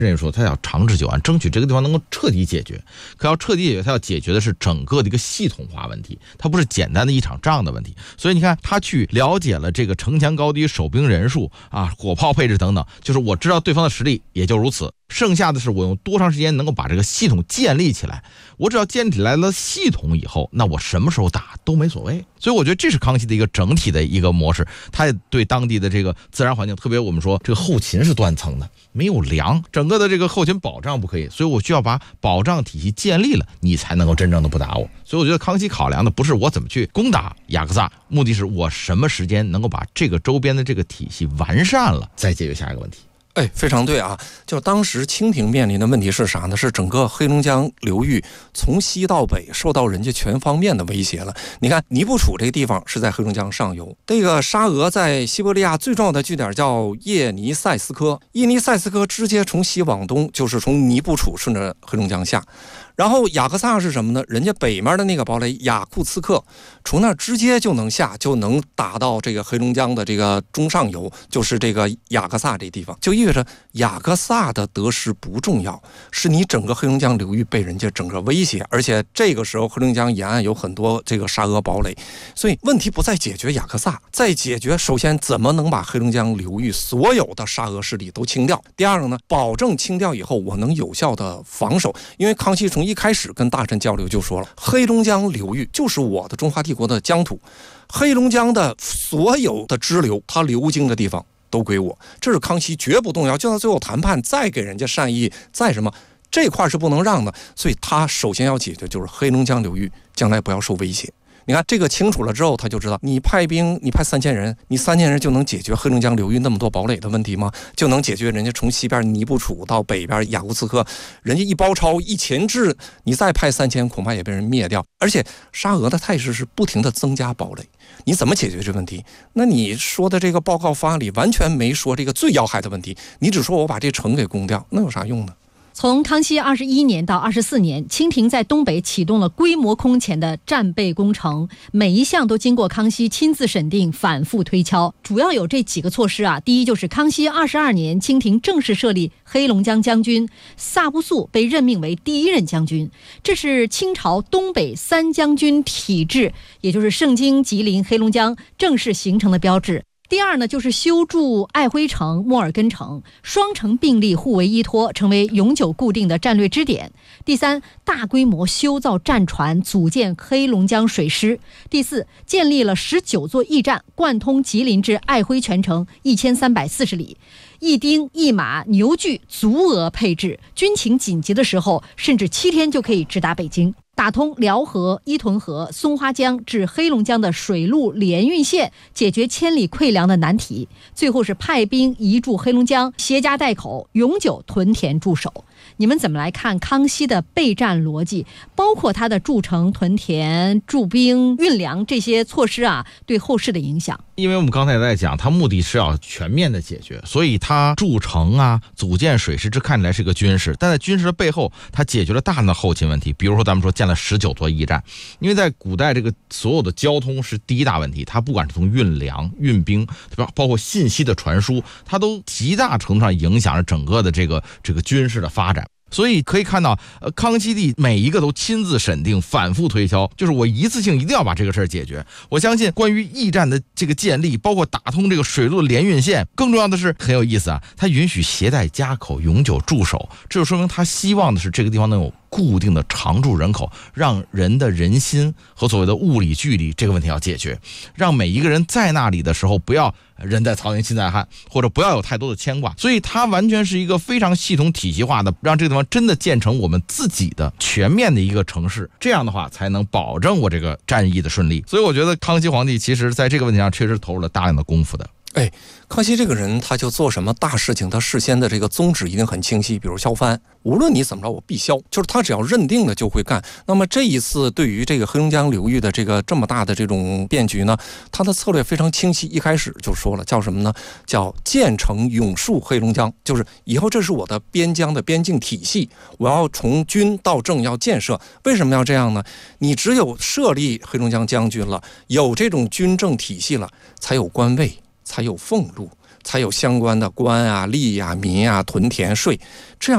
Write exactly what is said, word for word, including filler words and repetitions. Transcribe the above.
认为说他要长治久安，争取这个地方能够彻底解决。可要彻底解决，他要解决的是整个的一个系统化问题，它不是简单的一场仗的问题。所以你看，他去了解了这个城墙高低、守兵人数啊、火炮配置等等，就是我知道对方的实力也就如此。剩下的是我用多长时间能够把这个系统建立起来。我只要建立起来了系统以后，那我什么时候打都没所谓。所以我觉得这是康熙的一个整体的一个模式，他也对当地的这个自然环境，特别我们说这个后勤是断层的，没有粮，整个的这个后勤保障不可以，所以我需要把保障体系建立了，你才能够真正的不打我。所以我觉得康熙考量的不是我怎么去攻打雅克萨，目的是我什么时间能够把这个周边的这个体系完善了，再解决下一个问题。 哎，非常对啊！就当时清廷面临的问题是啥呢？是整个黑龙江流域从西到北受到人家全方面的威胁了。你看，尼布楚这个地方是在黑龙江上游，这个沙俄在西伯利亚最重要的据点叫叶尼塞斯科，叶尼塞斯科直接从西往东，就是从尼布楚顺着黑龙江下。然后雅克萨是什么呢？人家北面的那个堡垒雅库茨克，从那儿直接就能下，就能打到这个黑龙江的这个中上游，就是这个雅克萨这地方。就意味着雅克萨的得失不重要，是你整个黑龙江流域被人家整个威胁，而且这个时候黑龙江沿岸有很多这个沙俄堡垒，所以问题不在解决雅克萨，在解决首先怎么能把黑龙江流域所有的沙俄势力都清掉。第二个呢，保证清掉以后我能有效的防守，因为康熙从一开始跟大臣交流就说了，黑龙江流域就是我的中华帝国的疆土，黑龙江的所有的支流它流经的地方都归我，这是康熙绝不动摇。就到最后谈判再给人家善意再什么，这块是不能让的，所以他首先要解决就是黑龙江流域将来不要受威胁。你看这个清楚了之后，他就知道你派兵，你派三千人，你三千人就能解决黑龙江流域那么多堡垒的问题吗？就能解决人家从西边尼布楚到北边雅库茨克，人家一包抄一钳制，你再派三千恐怕也被人灭掉。而且沙俄的态势是不停的增加堡垒，你怎么解决这问题？那你说的这个报告方案里完全没说这个最要害的问题，你只说我把这城给攻掉，那有啥用呢？ 从康熙二十一年到二十四年，清廷在东北启动了规模空前的战备工程，每一项都经过康熙亲自审定，反复推敲。主要有这几个措施啊，第一就是康熙二十二年，清廷正式设立黑龙江将军，萨布素被任命为第一任将军，这是清朝东北三将军体制，也就是盛京、吉林、黑龙江正式形成的标志。第二呢，就是修筑爱辉城、莫尔根城，双城并立，互为依托，成为永久固定的战略支点。第三，大规模修造战船，组建黑龙江水师。第四，建立了十九座驿站，贯通吉林至爱辉全程一千三百四十里。一丁一马牛具足额配置，军情紧急的时候，甚至七天就可以直达北京。打通辽河、伊屯河、松花江至黑龙江的水陆联运线，解决千里馈粮的难题。最后是派兵移驻黑龙江，携家带口，永久屯田驻守。你们怎么来看康熙的备战逻辑，包括他的筑城、屯田、驻兵、运粮这些措施啊，对后世的影响？ 因为我们刚才也在讲，他目的是要全面的解决，所以他筑城啊、组建水师，这看起来是个军事，但在军事的背后，他解决了大量的后勤问题。比如说咱们说建了十九座驿站，因为在古代这个所有的交通是第一大问题，它不管是从运粮、运兵，包括信息的传输，它都极大程度上影响着整个的这个这个军事的发展。所以可以看到，呃，康熙帝每一个都亲自审定，反复推敲，就是我一次性一定要把这个事儿解决。我相信关于驿站的这个建立，包括打通这个水陆联运线，更重要的是很有意思啊，他允许携带家口永久驻守，这就说明他希望的是这个地方能有固定的常住人口，让人的人心和所谓的物理距离这个问题要解决，让每一个人在那里的时候不要人在曹营心在汉，或者不要有太多的牵挂。所以它完全是一个非常系统体系化的，让这个地方真的建成我们自己的全面的一个城市，这样的话才能保证我这个战役的顺利。所以我觉得康熙皇帝其实在这个问题上确实投入了大量的功夫的。 哎，康熙这个人他就做什么大事情，他事先的这个宗旨一定很清晰，比如削藩，无论你怎么着我必削，就是他只要认定了就会干。那么这一次对于这个黑龙江流域的这个这么大的这种变局呢，他的策略非常清晰，一开始就说了叫什么呢？叫建成永戍黑龙江，就是以后这是我的边疆的边境体系，我要从军到政要建设。为什么要这样呢？你只有设立黑龙江将军了，有这种军政体系了，才有官位，才有俸禄，才有相关的官啊、吏啊、民啊、屯田税，这样